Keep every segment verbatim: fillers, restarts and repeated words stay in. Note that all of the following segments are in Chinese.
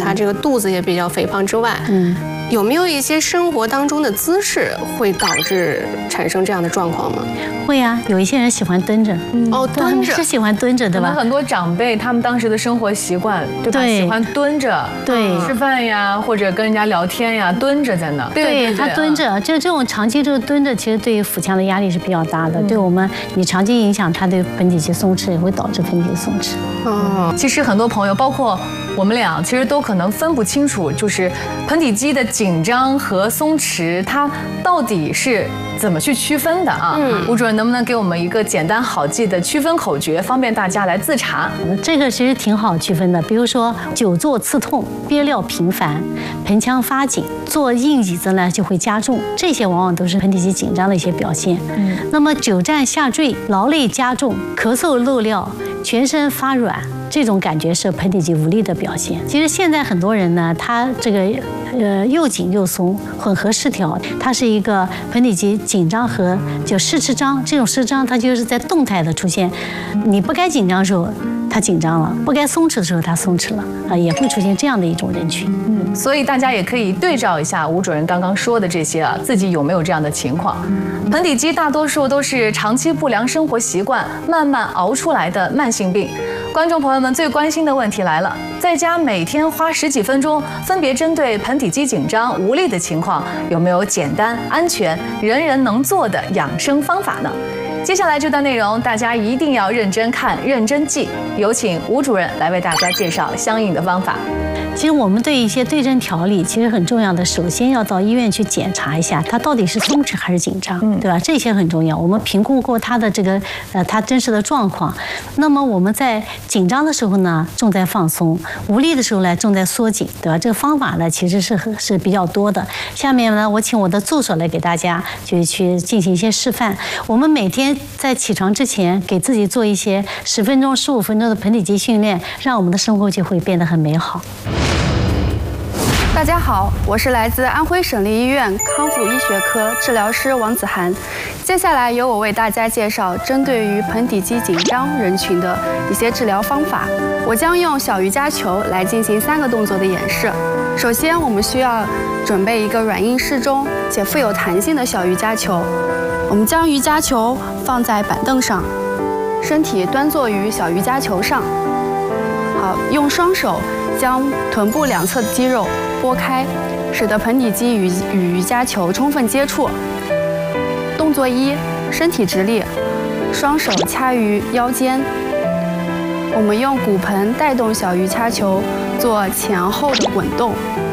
他这个肚子也比较肥胖之外，嗯，有没有一些生活当中的姿势会导致产生这样的状况吗？ 会啊，有一些人喜欢蹲着， 哦，蹲着是喜欢蹲着，对吧？ 很多长辈他们当时的生活习惯，对吧？喜欢蹲着， 对， 吃饭呀，或者跟人家聊天呀，蹲着在那。 对，他蹲着，就这种长期这个蹲着，其实对于腹腔的压力是比较大的，对我们你长期影响，它对盆底肌松弛也会导致盆底松弛。 哦，其实很多朋友，包括我们俩，其实都可能分不清楚，就是盆底肌的紧张和松弛，它到底是怎么去区分的啊？嗯，吴主任能不能给我们一个简单好记的区分口诀，方便大家来自查？ 这个其实挺好区分的，比如说久坐刺痛、憋尿频繁、盆腔发紧、坐硬椅子呢就会加重，这些往往都是盆底肌紧张的一些表现。嗯，那么久站下坠、劳累加重、咳嗽漏尿、全身发软。这种感觉是盆底肌无力的表现。其实现在很多人呢，他这个呃又紧又松，混合失调，它是一个盆底肌紧张和就失弛张。这种失张它就是在动态的出现，你不该紧张的时候它紧张了，不该松弛的时候它松弛了啊，也会出现这样的一种人群。 嗯，所以大家也可以对照一下吴主任刚刚说的这些啊，自己有没有这样的情况？盆底肌大多数都是长期不良生活习惯慢慢熬出来的慢性病。观众朋友们最关心的问题来了，在家每天花十几分钟，分别针对盆底肌紧张、无力的情况，有没有简单、安全、人人能做的养生方法呢？接下来这段内容，大家一定要认真看、认真记。有请吴主任来为大家介绍相应的方法。 其实我们对一些对症调理其实很重要的，首先要到医院去检查一下，它到底是松弛还是紧张，对吧？这些很重要。我们评估过它的这个呃它真实的状况。那么我们在紧张的时候呢，重在放松；无力的时候呢，重在缩紧，对吧？这个方法呢，其实是是比较多的。下面呢，我请我的助手来给大家就去进行一些示范。我们每天在起床之前，给自己做一些十分钟、十五分钟的盆底肌训练，让我们的生活就会变得很美好。 大家好，我是来自安徽省立医院康复医学科治疗师王子涵。接下来由我为大家介绍针对于盆底肌紧张人群的一些治疗方法。我将用小瑜伽球来进行三个动作的演示。首先，我们需要准备一个软硬适中且富有弹性的小瑜伽球。我们将瑜伽球放在板凳上，身体端坐于小瑜伽球上。好，用双手将臀部两侧的肌肉拨开，使得盆底肌与与瑜伽球充分接触。动作一，身体直立，双手掐于腰间。我们用骨盆带动小瑜伽球做前后的滚动，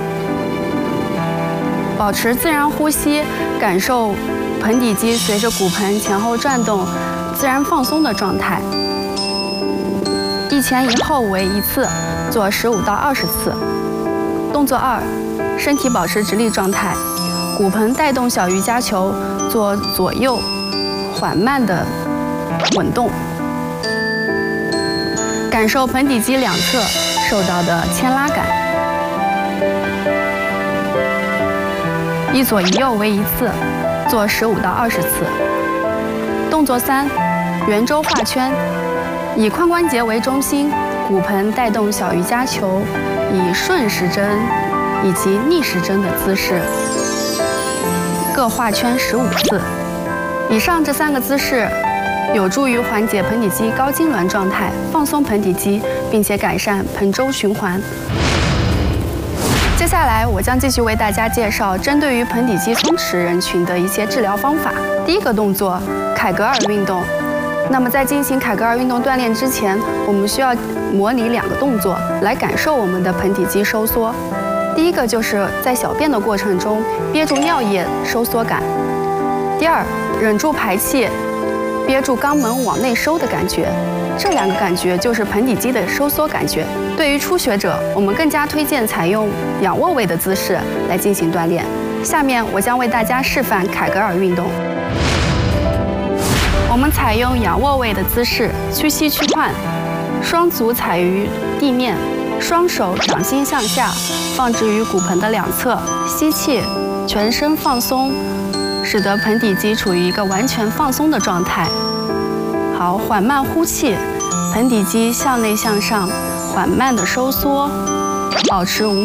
保持自然呼吸，感受盆底肌随着骨盆前后转动自然放松的状态。一前一后为一次，做十五到二十次。动作二，身体保持直立状态，骨盆带动小瑜伽球做左右缓慢的滚动，感受盆底肌两侧受到的牵拉感。一左一右为一次，做十五到二十次。动作三，圆周画圈，以髋关节为中心，骨盆带动小瑜伽球，以顺时针以及逆时针的姿势，各画圈十五次。以上这三个姿势有助于缓解盆底肌高痉挛状态，放松盆底肌，并且改善盆周循环。接下来，我将继续为大家介绍针对于盆底肌松弛人群的一些治疗方法。第一个动作，凯格尔运动。那么在进行凯格尔运动锻炼之前，我们需要模拟两个动作来感受我们的盆底肌收缩。第一个就是在小便的过程中憋住尿液收缩感。第二，忍住排气，憋住肛门往内收的感觉。这两个感觉就是盆底肌的收缩感觉。对于初学者，我们更加推荐采用仰卧位的姿势来进行锻炼。下面我将为大家示范凯格尔运动。我们采用仰卧位的姿势，屈膝屈髋，双足踩于地面，双手掌心向下，放置于骨盆的两侧，吸气，全身放松，使得盆底肌处于一个完全放松的状态。好，缓慢呼气，盆底肌向内向上，缓慢的收缩，保持五